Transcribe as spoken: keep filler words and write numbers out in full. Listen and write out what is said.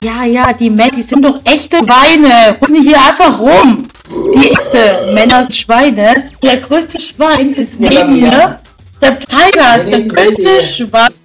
Ja, ja, die Männer, die sind doch echte Schweine. Wo sind hier einfach rum? Die echte Männer sind Schweine. Der größte Schwein ist neben mir. Der Tiger ist der größte Schwein.